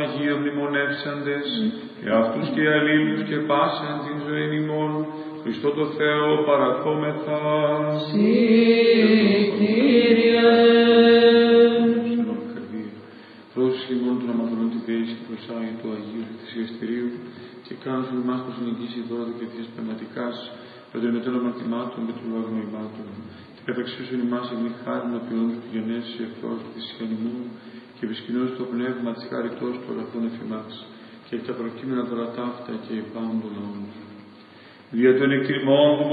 Αγίων μνημονεύσαντες, και αυτούς και αλλήλους και πάσαν την ζωή ημών, Χριστό το Θεό παρακόμεθα. Συ, Κύριε. Πρόσους ημών των αμαρτωλών τη Δεής και προσάγει του Αγίου Θυσιαστηρίου, και κάνουν σε εμάς προς νικήσει δώρο και θειας πνευματικάς, παντρεμετών αμαρτημάτων και των λογνοημάτων, και καταξίωσον ημάς εμείς χάρη να ποιώνουν του γενέσεις εχθρός και θυσιαν ημών, και επισκηνώσει το πνεύμα της χάριτός του αγαθών εφημάς, και τα προκείμενα τώρα ταύτα και επάνω των λαών. Δια των εκτιμών